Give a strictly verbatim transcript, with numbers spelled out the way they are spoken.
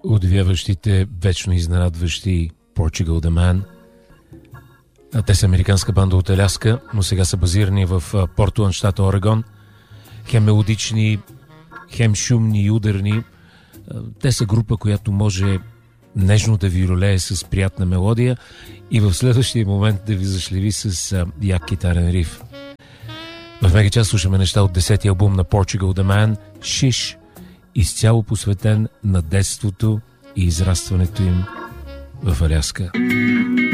Удивяващите, вечно изненадващи Portugal The Man. А те са американска банда от Аляска, но сега са базирани в Портланд, щата Орегон. Хем мелодични, хем шумни и ударни. Те са група, която може нежно да ви ролее с приятна мелодия и в следващия момент да ви зашлеви с як китарен риф. В мега час слушаме неща от десетия албум на Portugal The Man, Шиш, изцяло посветен на детството и израстването им в Аляска.